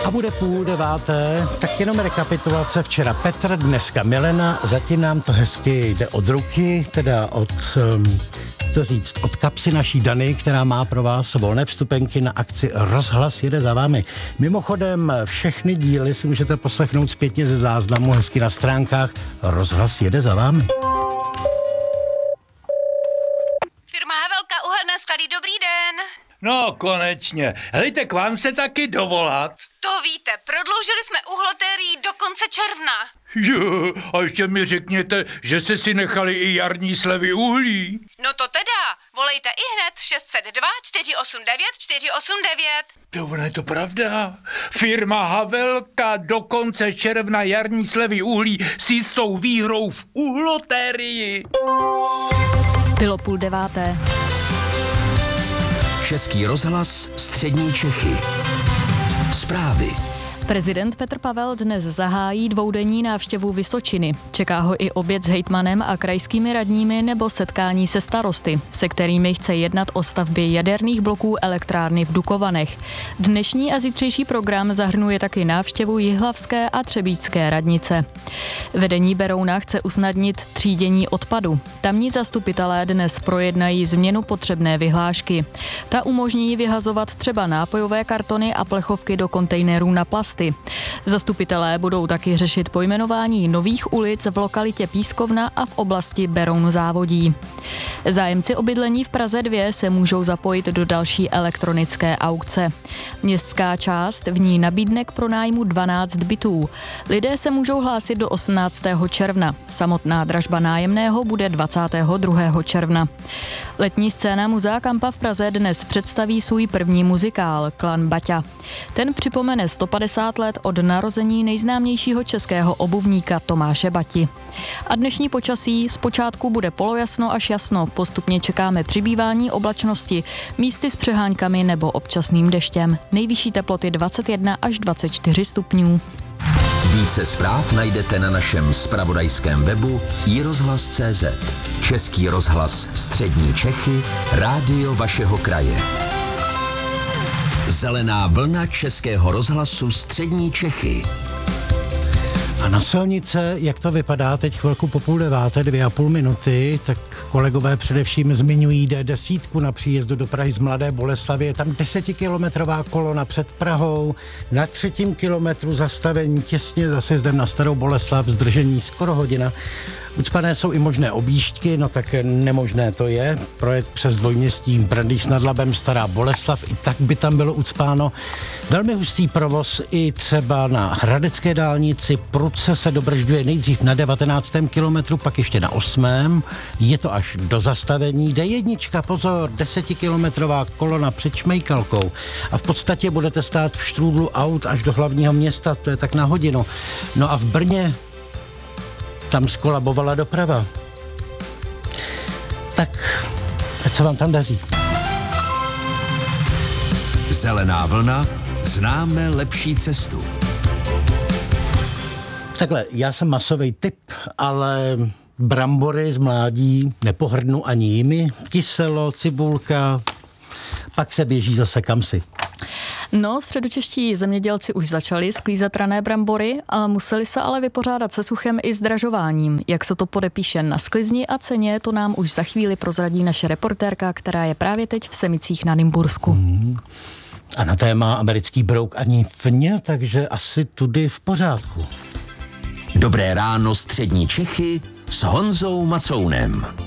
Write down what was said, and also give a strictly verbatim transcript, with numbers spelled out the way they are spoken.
A bude půl deváté, tak jenom rekapitulace. Včera Petr, dneska Milena, zatím nám to hezky jde od ruky, teda od, um, to říct, od kapsy naší Dany, která má pro vás volné vstupenky na akci Rozhlas jede za vámi. Mimochodem, všechny díly si můžete poslechnout zpětně ze záznamu hezky na stránkách Rozhlas jede za vámi. Firma Havelka, uhelné sklady, dobrý den. No, konečně. Hejte, k vám se taky dovolat. To víte, prodloužili jsme uhlotérii do konce června. Jo, a ještě mi řekněte, že jste si nechali i jarní slevy uhlí. No to teda, volejte i hned šest set dva čtyři osm devět čtyři osm devět. To ono je to pravda. Firma Havelka do konce června jarní slevy uhlí s jistou výhrou v uhlotérii. Bylo půl deváté. Český rozhlas, střední Čechy. Zprávy. Prezident Petr Pavel dnes zahájí dvoudenní návštěvu Vysočiny. Čeká ho i oběd s hejtmanem a krajskými radními nebo setkání se starosty, se kterými chce jednat o stavbě jaderných bloků elektrárny v Dukovanech. Dnešní a zítřejší program zahrnuje taky návštěvu jihlavské a třebíčské radnice. Vedení Berouna chce usnadnit třídění odpadu. Tamní zastupitelé dnes projednají změnu potřebné vyhlášky. Ta umožní vyhazovat třeba nápojové kartony a plechovky do kontejnerů na plast. Zastupitelé budou taky řešit pojmenování nových ulic v lokalitě Pískovna a v oblasti Beroun závodí. Zájemci o bydlení v Praze dva se můžou zapojit do další elektronické aukce. Městská část v ní nabídne k pronájmu dvanáct bytů. Lidé se můžou hlásit do osmnáctého června. Samotná dražba nájemného bude dvacátého druhého června. Letní scéna Muzea Kampa v Praze dnes představí svůj první muzikál Klan Baťa. Ten připomene sto padesát let od narození nejznámějšího českého obuvníka Tomáše Bati. A dnešní počasí zpočátku bude polojasno až jasno, postupně čekáme přibývání oblačnosti, místy s přeháňkami nebo občasným deštěm. Nejvyšší teploty dvacet jedna až dvacet čtyři stupňů. Více zpráv najdete na našem zpravodajském webu i rozhlas tečka cé zet. Český rozhlas, střední Čechy, rádio vašeho kraje. Zelená vlna Českého rozhlasu střední Čechy. A na silnice, jak to vypadá teď chvilku po půl deváté, dvě a půl minuty, tak kolegové především zmiňují dé deset na příjezdu do Prahy z Mladé Boleslavi. Je tam desetikilometrová kolona před Prahou, na třetím kilometru zastavení těsně za sjezdem na Starou Boleslav, zdržení skoro hodina. Ucpané jsou i možné objížďky, no tak nemožné to je. Projet přes dvojměstí Brandýs nad Labem, Stará Boleslav, i tak by tam bylo ucpáno. Velmi hustý provoz i třeba na hradecké dálnici. Prudce se dobržďuje nejdřív na devatenáctém kilometru, pak ještě na osmém. Je to až do zastavení. dé jedna, pozor, desetikilometrová kolona před Šmejkalkou. A v podstatě budete stát v štrůdlu aut až do hlavního města, to je tak na hodinu. No a v Brně tam skolabovala doprava. Tak, ať se vám tam daří. Zelená vlna, známe lepší cestu. Takhle, já jsem masový typ, ale brambory z mládí nepohrdnu ani jimi. Kyselo, cibulka, pak se běží zase kamsi. No, středočeští zemědělci už začali sklízet rané brambory a museli se ale vypořádat se suchem i zdražováním. Jak se to podepíše na sklizni a ceně, to nám už za chvíli prozradí naše reportérka, která je právě teď v Semicích na Nymbursku. Hmm. A na téma americký brouk ani fně, takže asi tudy v pořádku. Dobré ráno střední Čechy s Honzou Macounem.